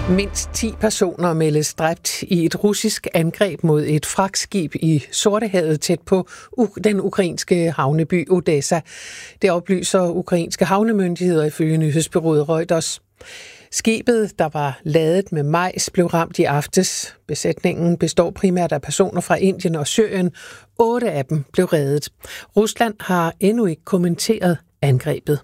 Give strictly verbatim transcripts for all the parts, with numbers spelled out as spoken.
Mindst ti personer meldes dræbt i et russisk angreb mod et fragtskib i Sortehavet tæt på den ukrainske havneby Odessa. Det oplyser ukrainske havnemyndigheder ifølge nyhedsbureauet Reuters. Skibet, der var ladet med majs, blev ramt i aftes. Besætningen består primært af personer fra Indien og Syrien. Otte af dem blev reddet. Rusland har endnu ikke kommenteret angrebet.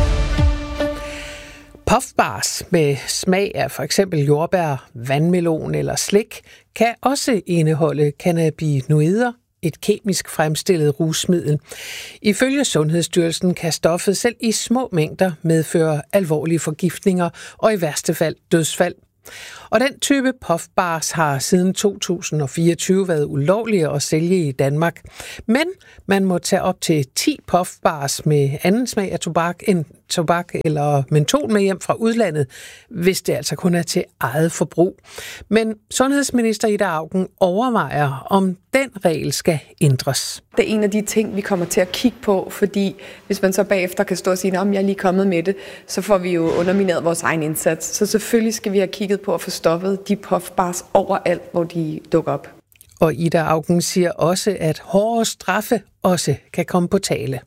Puffbars med smag af for eksempel jordbær, vandmelon eller slik kan også indeholde cannabinoider, et kemisk fremstillet rusmiddel. Ifølge Sundhedsstyrelsen kan stoffet selv i små mængder medføre alvorlige forgiftninger og i værste fald dødsfald. Og den type puffbars har siden to tusind og fireogtyve været ulovlige at sælge i Danmark. Men man må tage op til ti puffbars med anden smag af tobak end tobak eller mentol med hjem fra udlandet, hvis det altså kun er til eget forbrug. Men sundhedsminister Ida Auken overvejer, om den regel skal ændres. Det er en af de ting, vi kommer til at kigge på, fordi hvis man så bagefter kan stå og sige, om jeg er lige kommet med det, så får vi jo undermineret vores egen indsats. Så selvfølgelig skal vi have kigget på at få stoppet de puffbars overalt, hvor de dukker op. Og Ida Auken siger også, at hårde straffe også kan komme på tale.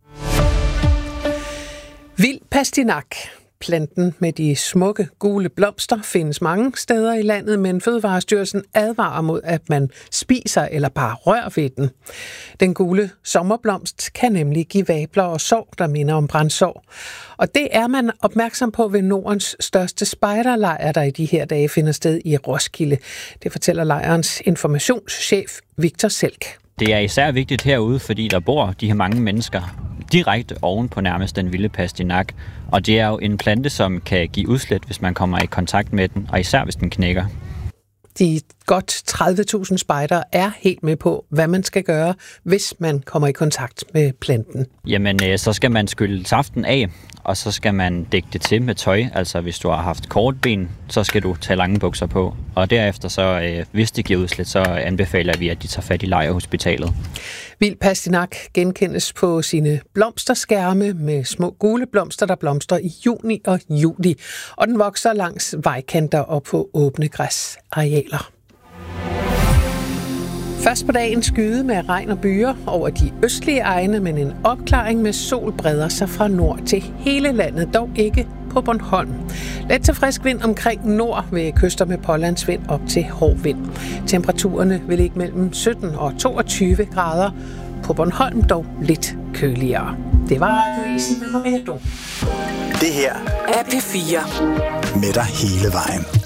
Vild pastinak. Planten med de smukke gule blomster findes mange steder i landet, men Fødevarestyrelsen advarer mod, at man spiser eller bare rører ved den. Den gule sommerblomst kan nemlig give vabler og sår, der minder om brandsår. Og det er man opmærksom på ved Nordens største spejderlejr, der i de her dage finder sted i Roskilde. Det fortæller lejrens informationschef Victor Selk. Det er især vigtigt herude, fordi der bor de her mange mennesker direkte oven på nærmest den vilde pastinak. Og det er jo en plante, som kan give udslæt, hvis man kommer i kontakt med den, og især hvis den knækker. De godt tredive tusind spejdere er helt med på, hvad man skal gøre, hvis man kommer i kontakt med planten. Jamen, så skal man skylle saften af, og så skal man dække det til med tøj. Altså, hvis du har haft kort ben, så skal du tage lange bukser på. Og derefter, så, hvis det giver udslæt, så anbefaler vi, at de tager fat i lejrhospitalet. Vild pastinak genkendes på sine blomsterskærme med små gule blomster, der blomstrer i juni og juli. Og den vokser langs vejkanter og på åbne græsarealer. Først på dagen skyde med regn og byer over de østlige egne, men en opklaring med sol breder sig fra nord til hele landet, dog ikke på Bornholm. Let til frisk vind omkring nord ved kyster med pålandsvind op til hård vind. Temperaturerne vil ligge mellem sytten og toogtyve grader. På Bornholm dog lidt køligere. Det var Louise med Roberto. Det her er P fire. Med dig hele vejen.